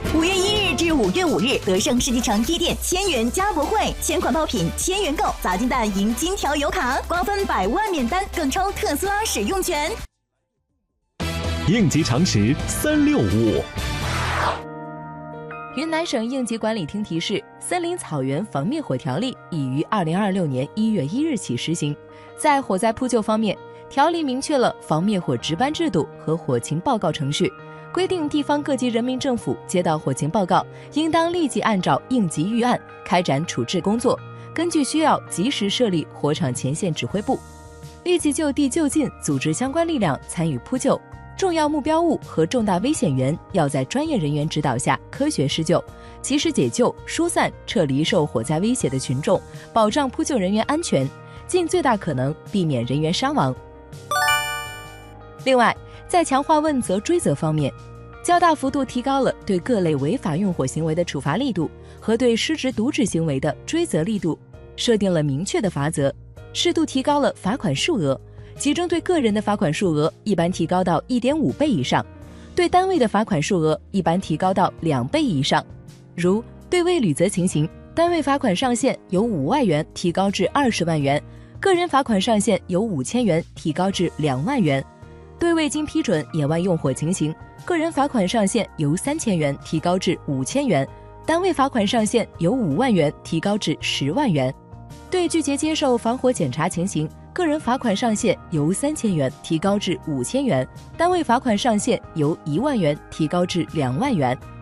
5月1日至5月5日，德胜世纪城 T 店1000元加博会，千款爆品1000元购，砸金蛋赢金条油卡，瓜分100万免单，更抽特斯拉使用权。 应急常识365。 云南省应急管理厅提示，《森林草原防灭火条例》已于2026年1月1日起实行。在火灾扑救方面，条例明确了防灭火值班制度和火情报告程序，规定地方各级人民政府接到火情报告，应当立即按照应急预案开展处置工作，根据需要及时设立火场前线指挥部，立即就地就近组织相关力量参与扑救。重要目标物和重大危险源要在专业人员指导下科学施救，及时解救、疏散、撤离受火灾威胁的群众，保障扑救人员安全，尽最大可能避免人员伤亡。另外，在强化问责追责方面，较大幅度提高了对各类违法用火行为的处罚力度和对失职渎职行为的追责力度，设定了明确的罚则，适度提高了罚款数额。其中对个人的罚款数额一般提高到1.5倍以上，对单位的罚款数额一般提高到2倍以上。如对未履责情形，单位罚款上限由5万元提高至20万元，个人罚款上限由5000元提高至2万元。对未经批准野外用火情形，个人罚款上限由3000元提高至5000元，单位罚款上限由5万元提高至10万元。对拒绝接受防火检查情形，个人罚款上限由3000元提高至5000元，单位罚款上限由1万元提高至2万元。